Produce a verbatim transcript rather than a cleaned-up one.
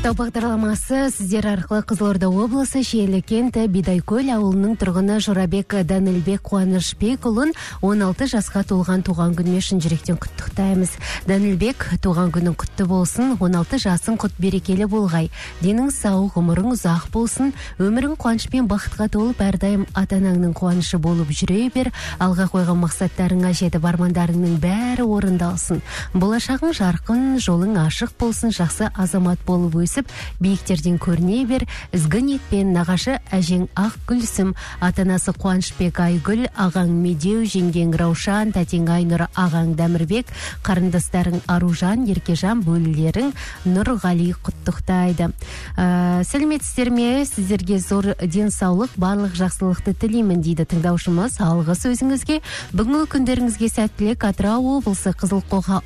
Құттықтау бағдарламасы сіздер арқылы Қызылорда облысы Шиелі кенті Бидайкөл ауылының тұрғыны Жорабек Данилбек Қуанышбекұлын он алты жасқа толған туған күніне шын жүректен құттықтаймыз. Данилбек, туған күнің құтты болсын, он алты жасың құт берекелі болғай. Денің сау, ғұмырың ұзақ болсын, өмірің қуанышпен бақытқа толып, әрдайым ата-анаңның қуанышы болып жүре бер. Алға қойған мақсаттарыңа жетіп, армандарыңның бәрі орындалсын. Болашағың жарқын, жолың ашық болсын, жақсы азамат болып өсіп, биіктерден көріне бер. Ізгі ниетпен нағашы әжең Ақ Гүлсім, атанасы Қуанышбек Айгүл, ағаң Медеу, жеңгең Раушан, тәтең Айнұр, ағаң Дәмірбек, қарындастарың Аружан, Еркежан, бөлілерің Нұрғали құттықтайды. Ә, сәлеметсіздер ме? Сіздерге зор денсаулық, барлық жақсылықты тілеймін дейді тыңдаушымыз. Алғы сөзіңізге, бүгінгі күндеріңізге сәттілік. Атырау облысы Қызылқоға